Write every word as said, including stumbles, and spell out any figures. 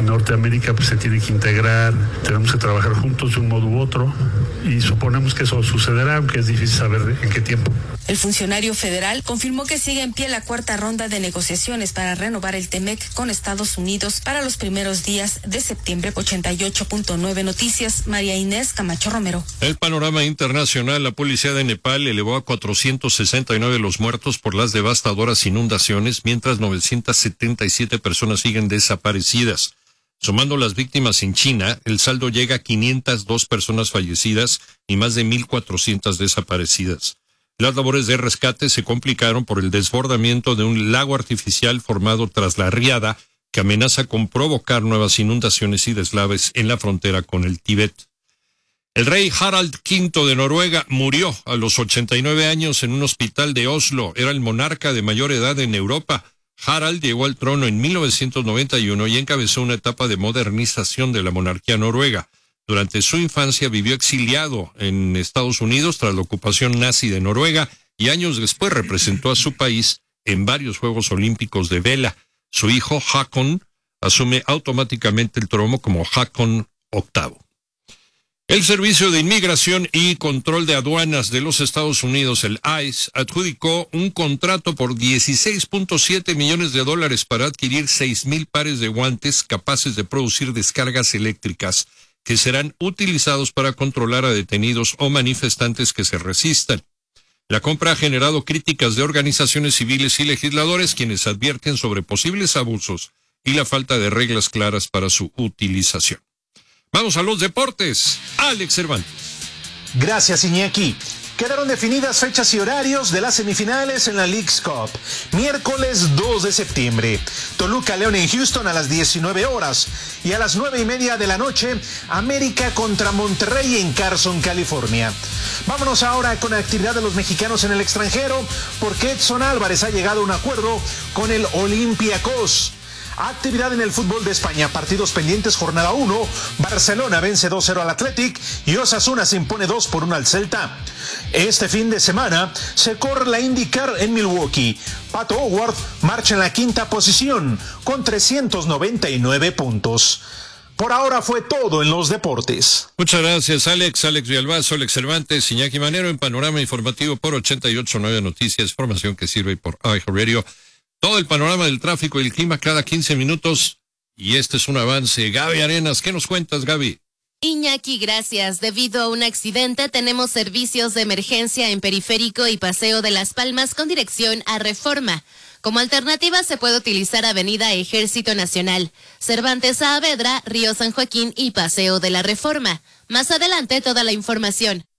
en Norteamérica pues se tiene que integrar, tenemos que trabajar juntos de un modo u otro y suponemos que eso sucederá, aunque es difícil saber en qué tiempo. El funcionario federal confirmó que sigue en pie la cuarta ronda de negociaciones para renovar el TEMEC con Estados Unidos para los primeros días de septiembre. ochenta y ocho punto nueve Noticias, María Inés Camacho Romero. El panorama internacional, la policía de Nepal elevó a cuatrocientos sesenta y nueve los muertos por las devastadoras inundaciones, mientras novecientas setenta y siete personas siguen desaparecidas. Sumando las víctimas en China, el saldo llega a quinientas dos personas fallecidas y más de mil cuatrocientas desaparecidas. Las labores de rescate se complicaron por el desbordamiento de un lago artificial formado tras la riada que amenaza con provocar nuevas inundaciones y deslaves en la frontera con el Tíbet. El rey Harald quinto de Noruega murió a los ochenta y nueve años en un hospital de Oslo. Era el monarca de mayor edad en Europa. Harald llegó al trono en mil novecientos noventa y uno y encabezó una etapa de modernización de la monarquía noruega. Durante su infancia vivió exiliado en Estados Unidos tras la ocupación nazi de Noruega y años después representó a su país en varios Juegos Olímpicos de vela. Su hijo Haakon asume automáticamente el trono como Haakon octavo. El Servicio de Inmigración y Control de Aduanas de los Estados Unidos, el I C E, adjudicó un contrato por dieciséis punto siete millones de dólares para adquirir seis mil pares de guantes capaces de producir descargas eléctricas que serán utilizados para controlar a detenidos o manifestantes que se resistan. La compra ha generado críticas de organizaciones civiles y legisladores, quienes advierten sobre posibles abusos y la falta de reglas claras para su utilización. Vamos a los deportes. Alex Cervantes. Gracias, Iñaki. Quedaron definidas fechas y horarios de las semifinales en la Leagues Cup. Miércoles dos de septiembre. Toluca León en Houston a las diecinueve horas. Y a las nueve y media de la noche, América contra Monterrey en Carson, California. Vámonos ahora con la actividad de los mexicanos en el extranjero, porque Edson Álvarez ha llegado a un acuerdo con el Olympiacos. Actividad en el fútbol de España, partidos pendientes, jornada uno, Barcelona vence dos cero al Athletic y Osasuna se impone dos por uno al Celta. Este fin de semana se corre la IndyCar en Milwaukee. Pato O'Ward marcha en la quinta posición con trescientos noventa y nueve puntos. Por ahora fue todo en los deportes. Muchas gracias, Alex. Alex Villalbazo, Alex Cervantes, Iñaki Manero en Panorama Informativo por ochenta y ocho punto nueve Noticias, información que sirve por iHeartRadio. Todo el panorama del tráfico y el clima cada quince minutos. Y este es un avance. Gaby Arenas, ¿qué nos cuentas, Gaby? Iñaki, gracias. Debido a un accidente, tenemos servicios de emergencia en Periférico y Paseo de las Palmas con dirección a Reforma. Como alternativa se puede utilizar Avenida Ejército Nacional, Cervantes Saavedra, Río San Joaquín y Paseo de la Reforma. Más adelante toda la información.